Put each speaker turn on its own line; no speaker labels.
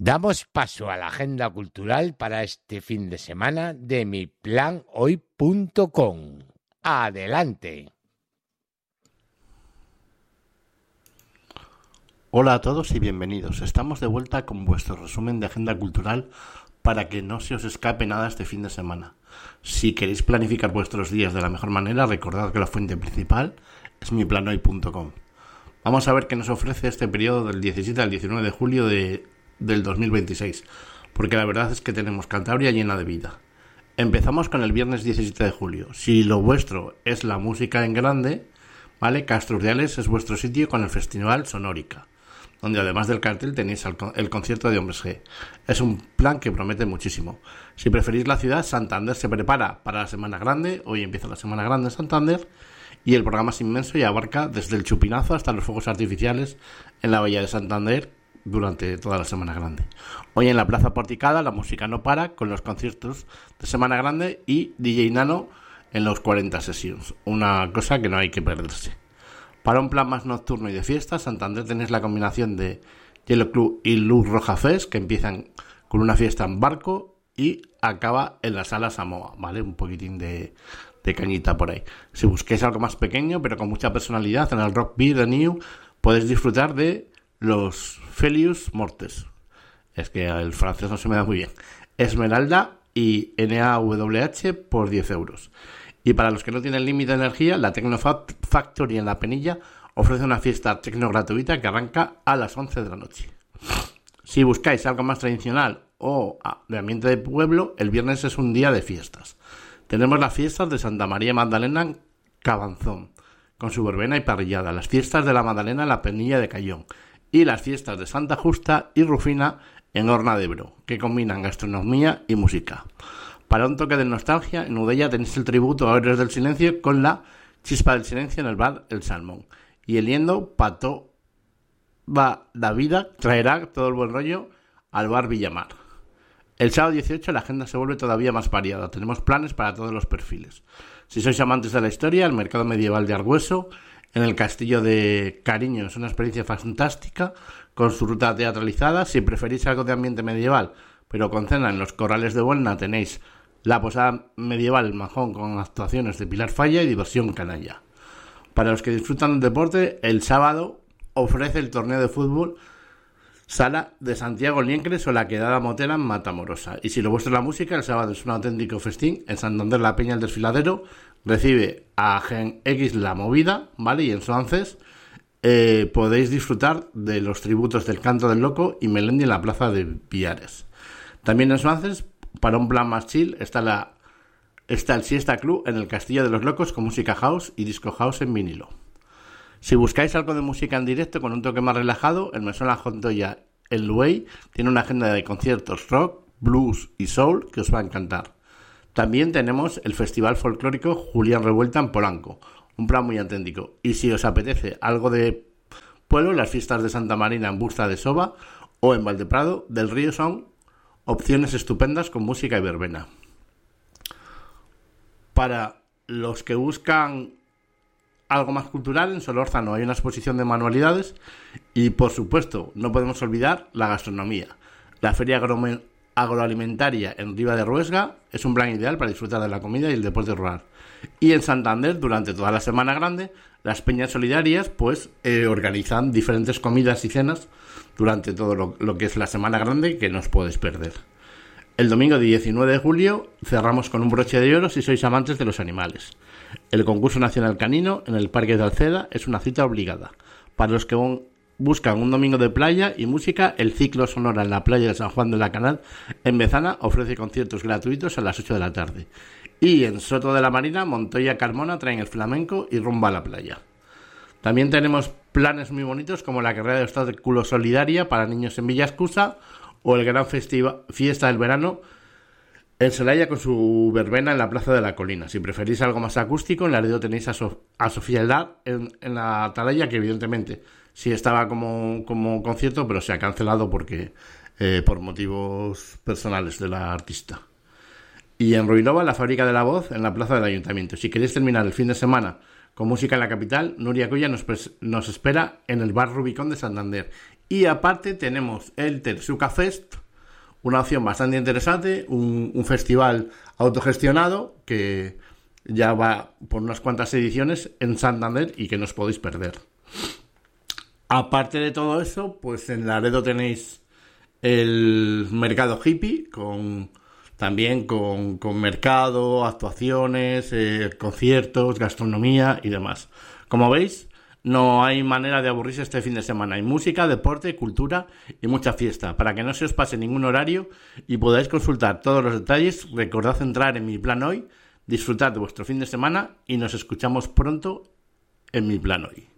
Damos paso a la agenda cultural para este fin de semana de miplanoy.com. ¡Adelante!
Hola a todos y bienvenidos. Estamos de vuelta con vuestro resumen de agenda cultural para que no se os escape nada este fin de semana. Si queréis planificar vuestros días de la mejor manera, recordad que la fuente principal es miplanoy.com. Vamos a ver qué nos ofrece este periodo del 17 al 19 de julio del 2026, porque la verdad es que tenemos Cantabria llena de vida. Empezamos con el viernes 17 de julio. Si lo vuestro es la música en grande, ¿vale? Castro Urdiales es vuestro sitio con el Festival Sonórica, donde además del cartel tenéis el concierto de Hombres G. Es un plan que promete muchísimo. Si preferís la ciudad, Santander se prepara para la Semana Grande. Hoy empieza la Semana Grande en Santander y el programa es inmenso y abarca desde el chupinazo hasta los fuegos artificiales en la bahía de Santander durante toda la Semana Grande. Hoy en la Plaza Porticada la música no para con los conciertos de Semana Grande y DJ Nano en los 40 Sessions, una cosa que no hay que perderse. Para un plan más nocturno y de fiesta, Santander tenéis la combinación de Yellow Club y Luz Roja Fest, que empiezan con una fiesta en barco y acaba en la Sala Samoa, ¿vale? Un poquitín de cañita por ahí. Si busquéis algo más pequeño, pero con mucha personalidad, en el Rock Beer de New podéis disfrutar de los Felius Mortes. Es que el francés no se me da muy bien. Esmeralda y NAWH por 10 euros. Y para los que no tienen límite de energía, la Techno Factory en La Penilla ofrece una fiesta tecno gratuita que arranca a las 11 de la noche. Si buscáis algo más tradicional o de ambiente de pueblo, el viernes es un día de fiestas. Tenemos las fiestas de Santa María Magdalena en Cabanzón, con su verbena y parrillada, las fiestas de la Magdalena en La Penilla de Cayón y las fiestas de Santa Justa y Rufina en Horna de Ebro, que combinan gastronomía y música. Para un toque de nostalgia, en Udella tenéis el tributo a Héroes del Silencio con la Chispa del Silencio en el bar El Salmón. Y el Yendo Pato va la vida traerá todo el buen rollo al bar Villamar. El sábado 18 la agenda se vuelve todavía más variada. Tenemos planes para todos los perfiles. Si sois amantes de la historia, el mercado medieval de Argüeso, en el castillo de Cariño, es una experiencia fantástica con su ruta teatralizada. Si preferís algo de ambiente medieval, pero con cena en los Corrales de Buelna, tenéis la posada medieval El Majón con actuaciones de Pilar Falla y diversión canalla. Para los que disfrutan del deporte, el sábado ofrece el torneo de fútbol Sala de Santiago Liencres o la Quedada Motera en Matamorosa. Y si lo vuestro es la música, el sábado es un auténtico festín. En Santander La Peña el Desfiladero recibe a Gen X La Movida, ¿vale? Y entonces podéis disfrutar de los tributos del Canto del Loco y Melendi en la Plaza de Piares. También en Suances, para un plan más chill, está el Siesta Club en el Castillo de los Locos con música house y disco house en vinilo. Si buscáis algo de música en directo con un toque más relajado, el Mesón La Jontoya en Luey tiene una agenda de conciertos rock, blues y soul que os va a encantar. También tenemos el Festival Folclórico Julián Revuelta en Polanco, un plan muy auténtico. Y si os apetece algo de pueblo, las fiestas de Santa Marina en Busta de Soba o en Valdeprado del Río son opciones estupendas con música y verbena. Para los que buscan algo más cultural, en Solórzano hay una exposición de manualidades y, por supuesto, no podemos olvidar la gastronomía. La Feria Agroalimentaria en Riva de Ruesga es un plan ideal para disfrutar de la comida y el deporte rural. Y en Santander, durante toda la Semana Grande, las peñas solidarias organizan diferentes comidas y cenas durante todo lo que es la Semana Grande, que no os podéis perder. El domingo 19 de julio cerramos con un broche de oro si sois amantes de los animales. El concurso nacional canino en el Parque de Alceda es una cita obligada. Para los que buscan un domingo de playa y música, el Ciclo Sonora en la playa de San Juan de la Canal en Bezana ofrece conciertos gratuitos a las 8 de la tarde. Y en Soto de la Marina, Montoya Carmona traen el flamenco y rumba a la playa. También tenemos planes muy bonitos como la carrera de obstáculos solidaria para niños en Villa Escusa o el gran fiesta del verano en Celaya con su verbena en la Plaza de la Colina. Si preferís algo más acústico, en Laredo tenéis a Sofía Eldar en la Atalaya, que evidentemente sí estaba como concierto, pero se ha cancelado porque por motivos personales de la artista. Y en Ruinova, la Fábrica de la Voz en la Plaza del Ayuntamiento. Si queréis terminar el fin de semana con música en la capital, Nuria Cuya nos espera en el Bar Rubicón de Santander. Y aparte tenemos el Tersuca Fest, una opción bastante interesante, un festival autogestionado que ya va por unas cuantas ediciones en Santander y que no os podéis perder. Aparte de todo eso, pues en Laredo tenéis el mercado hippie, también con mercado, actuaciones, conciertos, gastronomía y demás. Como veis, no hay manera de aburrirse este fin de semana. Hay música, deporte, cultura y mucha fiesta. Para que no se os pase ningún horario y podáis consultar todos los detalles, recordad entrar en Mi Plan Hoy, disfrutad de vuestro fin de semana y nos escuchamos pronto en Mi Plan Hoy.